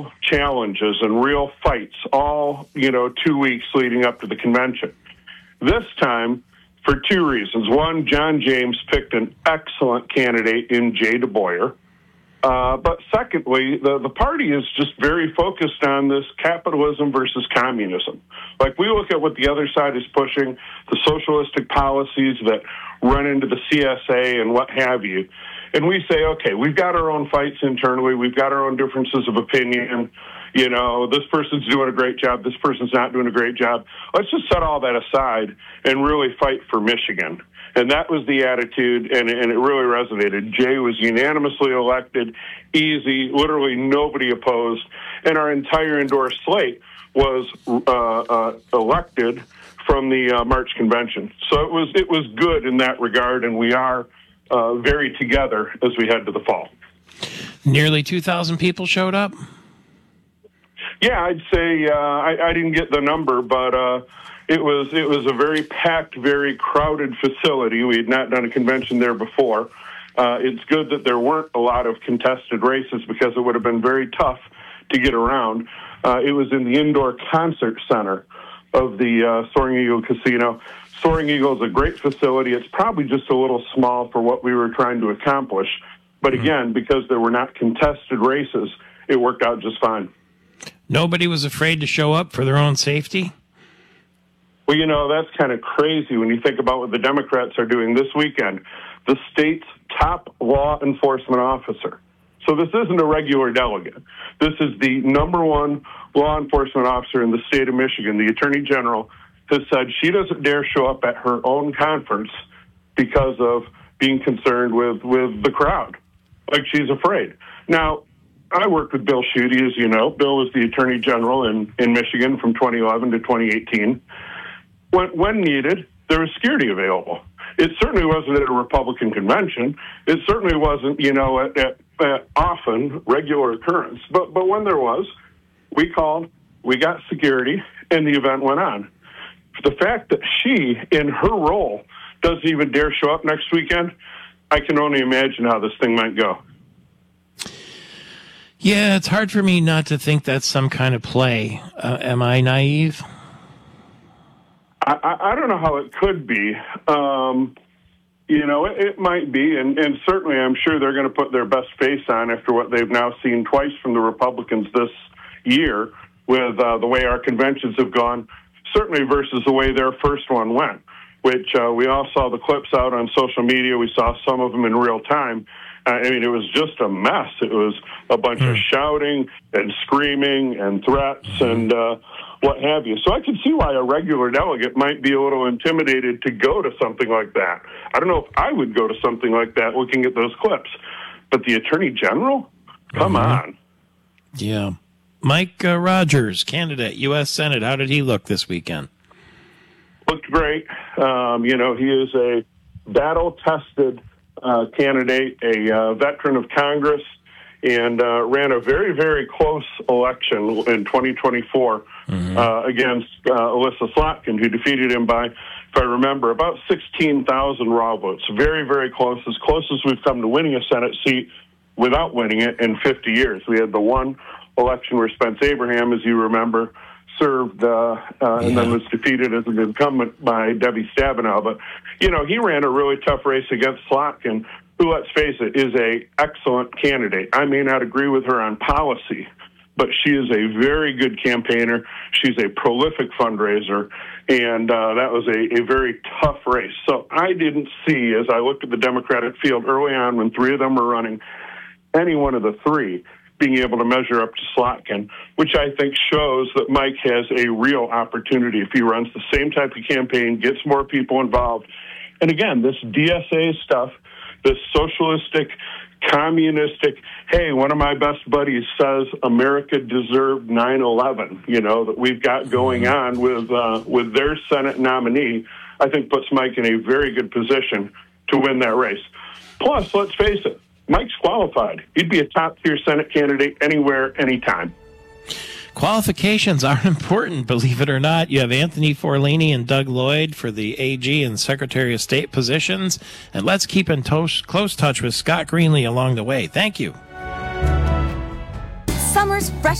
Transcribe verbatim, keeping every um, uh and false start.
real challenges and real fights all, you know, two weeks leading up to the convention. This time, for two reasons. One, John James picked an excellent candidate in Jay DeBoyer. Uh, but secondly, the, the party is just very focused on this capitalism versus communism. Like, we look at what the other side is pushing, the socialistic policies that run into the C S A and what have you, and we say, okay, we've got our own fights internally, we've got our own differences of opinion, you know, this person's doing a great job, this person's not doing a great job. Let's just set all that aside and really fight for Michigan. And that was the attitude, and, and it really resonated. Jay was unanimously elected, easy, literally nobody opposed, and our entire endorsed slate was uh, uh, elected from the uh, March convention. So it was it was good in that regard, and we are uh, very together as we head to the fall. Nearly two thousand people showed up? Yeah, I'd say uh, I, I didn't get the number, but uh, it was it was a very packed, very crowded facility. We had not done a convention there before. Uh, it's good that there weren't a lot of contested races because it would have been very tough to get around. Uh, it was in the indoor concert center of the uh, Soaring Eagle Casino. Soaring Eagle is a great facility. It's probably just a little small for what we were trying to accomplish. But again, because there were not contested races, it worked out just fine. Nobody was afraid to show up for their own safety? Well, you know, that's kind of crazy when you think about what the Democrats are doing this weekend. The state's top law enforcement officer. So this isn't a regular delegate. This is the number one law enforcement officer in the state of Michigan. The Attorney General has said she doesn't dare show up at her own conference because of being concerned with, with the crowd. Like, she's afraid. Now, I worked with Bill Schuette, as you know. Bill was the Attorney General in, in Michigan from twenty eleven to twenty eighteen. When, when needed, there was security available. It certainly wasn't at a Republican convention. It certainly wasn't, you know, at, at, at often regular occurrence. But but when there was, we called, we got security, and the event went on. The fact that she, in her role, doesn't even dare show up next weekend, I can only imagine how this thing might go. Yeah, it's hard for me not to think that's some kind of play. Uh, am I naive? I, I, I don't know how it could be. Um, you know, it, it might be, and, and certainly I'm sure they're going to put their best face on after what they've now seen twice from the Republicans this year with uh, the way our conventions have gone, certainly versus the way their first one went, which uh, we all saw the clips out on social media. We saw some of them in real time. Uh, I mean, it was just a mess. It was a bunch mm. of shouting and screaming and threats and uh, what have you. So I can see why a regular delegate might be a little intimidated to go to something like that. I don't know if I would go to something like that looking at those clips. But the Attorney General? Come mm-hmm. on. Yeah. Mike uh, Rogers, candidate, U S Senate. How did he look this weekend? Looked great. Um, you know, he is a battle-tested Uh, candidate, a uh, veteran of Congress, and uh, ran a very, very close election in twenty twenty-four mm-hmm. uh, against uh, Elissa Slotkin, who defeated him by, if I remember, about sixteen thousand raw votes. Very, very close, as close as we've come to winning a Senate seat without winning it in fifty years. We had the one election where Spence Abraham, as you remember, served uh, uh, yeah. and then was defeated as an incumbent by Debbie Stabenow. But, you know, he ran a really tough race against Slotkin, who, let's face it, is a excellent candidate. I may not agree with her on policy, but she is a very good campaigner. She's a prolific fundraiser, and uh, that was a, a very tough race. So I didn't see, as I looked at the Democratic field early on when three of them were running, any one of the three being able to measure up to Slotkin, which I think shows that Mike has a real opportunity if he runs the same type of campaign, gets more people involved. And again, this D S A stuff, this socialistic, communistic, hey, one of my best buddies says America deserved nine eleven, you know, that we've got going on with uh, with their Senate nominee, I think puts Mike in a very good position to win that race. Plus, let's face it, Mike's qualified. He'd be a top-tier Senate candidate anywhere, anytime. Qualifications are important, believe it or not. You have Anthony Forlini and Doug Lloyd for the A G and Secretary of State positions. And let's keep in to- close touch with Scott Greenlee along the way. Thank you. Summer's fresh